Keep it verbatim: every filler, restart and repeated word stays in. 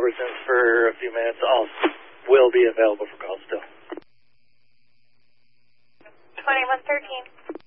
Albertsons for a few minutes. I'll will be available for calls still. twenty-one thirteen.